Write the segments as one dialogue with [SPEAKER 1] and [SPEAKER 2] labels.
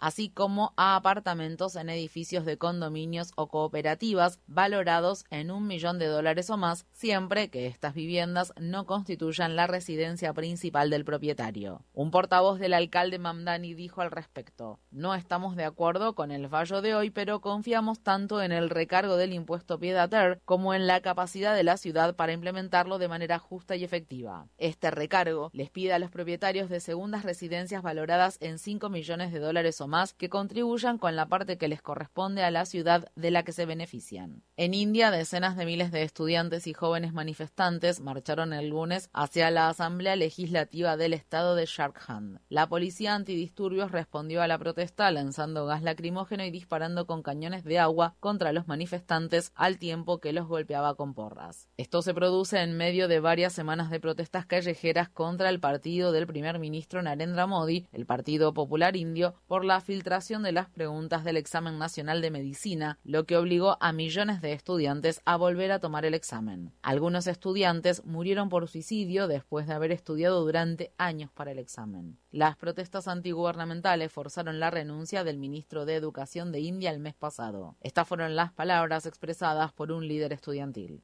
[SPEAKER 1] así como a apartamentos en edificios de condominios o cooperativas valorados en $1 millón o más, siempre que estas viviendas no constituyan la residencia principal del propietario. Un portavoz del alcalde Mamdani dijo al respecto: no estamos de acuerdo con el fallo de hoy, pero confiamos tanto en el recargo del impuesto pied-à-terre como en la capacidad de la ciudad para implementarlo de manera justa y efectiva. Este recargo les pide a los propietarios de segundas residencias valoradas en $5 millones o más que contribuyan con la parte que les corresponde a la ciudad de la que se benefician. En India, decenas de miles de estudiantes y jóvenes manifestantes marcharon el lunes hacia la Asamblea Legislativa del estado de Jharkhand. La policía antidisturbios respondió a la protesta lanzando gas lacrimógeno y disparando con cañones de agua contra los manifestantes al tiempo que los golpeaba con porras. Esto se produce en medio de varias semanas de protestas callejeras contra el partido del primer ministro Narendra Modi, el Partido Popular Indio, por la filtración de las preguntas del examen nacional de medicina, lo que obligó a millones de estudiantes a volver a tomar el examen. Algunos estudiantes murieron por suicidio después de haber estudiado durante años para el examen. Las protestas antigubernamentales forzaron la renuncia del ministro de Educación de India el mes pasado. Estas fueron las palabras expresadas por un líder estudiantil.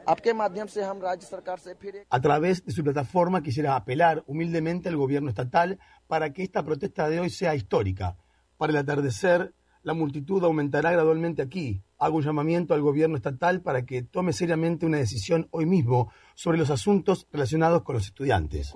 [SPEAKER 2] A través de su plataforma quisiera apelar humildemente al gobierno estatal para que esta protesta de hoy sea histórica. Para el atardecer, la multitud aumentará gradualmente aquí. Hago un llamamiento al gobierno estatal para que tome seriamente una decisión hoy mismo sobre los asuntos relacionados con los estudiantes.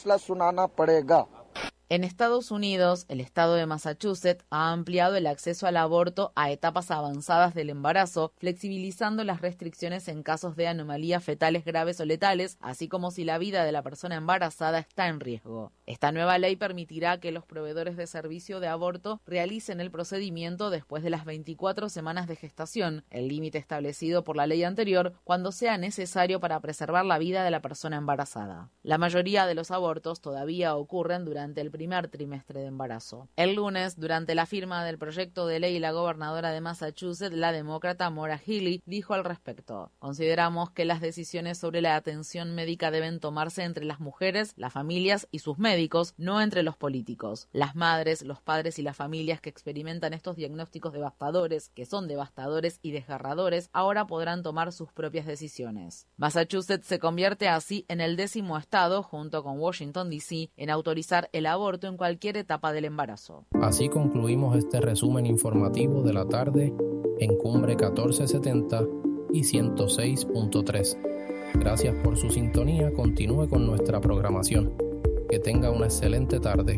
[SPEAKER 1] En Estados Unidos, el estado de Massachusetts ha ampliado el acceso al aborto a etapas avanzadas del embarazo, flexibilizando las restricciones en casos de anomalías fetales graves o letales, así como si la vida de la persona embarazada está en riesgo. Esta nueva ley permitirá que los proveedores de servicio de aborto realicen el procedimiento después de las 24 semanas de gestación, el límite establecido por la ley anterior, cuando sea necesario para preservar la vida de la persona embarazada. La mayoría de los abortos todavía ocurren durante el primer trimestre de embarazo. El lunes, durante la firma del proyecto de ley, la gobernadora de Massachusetts, la demócrata Maura Healey, dijo al respecto: consideramos que las decisiones sobre la atención médica deben tomarse entre las mujeres, las familias y sus médicos, no entre los políticos. Las madres, los padres y las familias que experimentan estos diagnósticos devastadores, que son devastadores y desgarradores, ahora podrán tomar sus propias decisiones. Massachusetts se convierte así en el 10º estado, junto con Washington, D.C., en autorizar el aborto en cualquier etapa del embarazo.
[SPEAKER 3] Así concluimos este resumen informativo de la tarde en Cumbre 1470 y 106.3. Gracias por su sintonía. Continúe con nuestra programación. Que tenga una excelente tarde.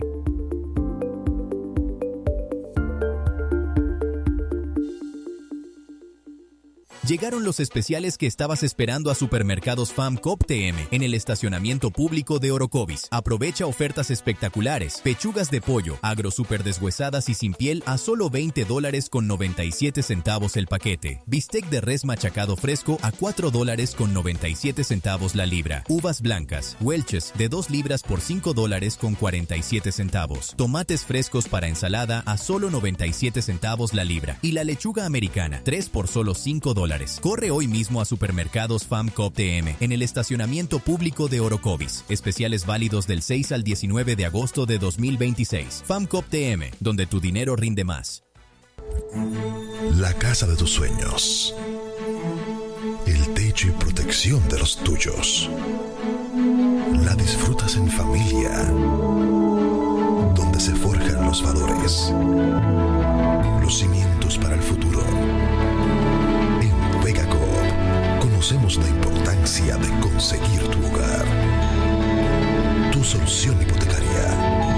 [SPEAKER 4] Llegaron los especiales que estabas esperando a Supermercados FAM Coop TM en el estacionamiento público de Orocovis. Aprovecha ofertas espectaculares. Pechugas de pollo, agro super deshuesadas y sin piel a solo $20.97 el paquete. Bistec de res machacado fresco a $4.97 la libra. Uvas blancas, Welch's de 2 libras por $5.47. Tomates frescos para ensalada a solo 97 centavos la libra. Y la lechuga americana, 3 por solo $5. Corre hoy mismo a Supermercados FAM Coop TM en el estacionamiento público de Orocovis. Especiales válidos del 6 al 19 de agosto de 2026. FAM Coop TM, donde tu dinero rinde más.
[SPEAKER 5] La casa de tus sueños. El techo y protección de los tuyos. La disfrutas en familia. Donde se forjan los valores. Los cimientos para el futuro. Vega Coop, conocemos la importancia de conseguir tu hogar. Tu solución hipotecaria.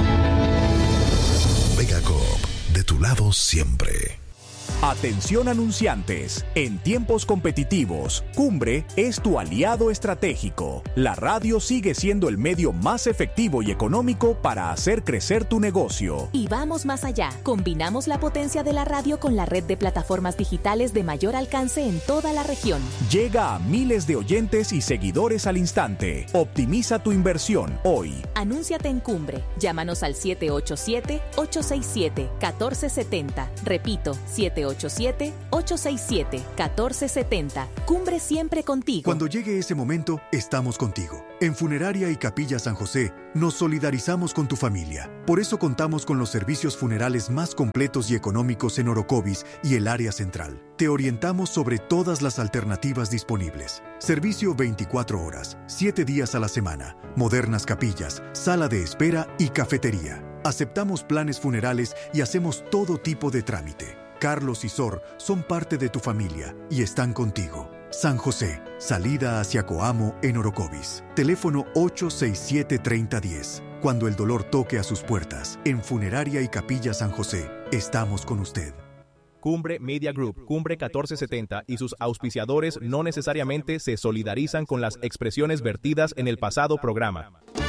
[SPEAKER 5] Vega Coop, de tu lado siempre.
[SPEAKER 6] Atención anunciantes, en tiempos competitivos, Cumbre es tu aliado estratégico. La radio sigue siendo el medio más efectivo y económico para hacer crecer tu negocio.
[SPEAKER 7] Y vamos más allá, combinamos la potencia de la radio con la red de plataformas digitales de mayor alcance en toda la región.
[SPEAKER 6] Llega a miles de oyentes y seguidores al instante. Optimiza tu inversión hoy.
[SPEAKER 7] Anúnciate en Cumbre, llámanos al 787-867-1470. Repito, 787-867-1470. 787-867-1470. Cumbre siempre contigo.
[SPEAKER 8] Cuando llegue ese momento, estamos contigo. En Funeraria y Capilla San José, nos solidarizamos con tu familia. Por eso contamos con los servicios funerales más completos y económicos en Orocovis y el área central. Te orientamos sobre todas las alternativas disponibles. Servicio 24 horas, 7 días a la semana, modernas capillas, sala de espera y cafetería. Aceptamos planes funerales y hacemos todo tipo de trámite. Carlos y Sor son parte de tu familia y están contigo. San José, salida hacia Coamo en Orocovis. Teléfono 867-3010. Cuando el dolor toque a sus puertas, en Funeraria y Capilla San José, estamos con usted.
[SPEAKER 9] Cumbre Media Group, Cumbre 1470 y sus auspiciadores no necesariamente se solidarizan con las expresiones vertidas en el pasado programa.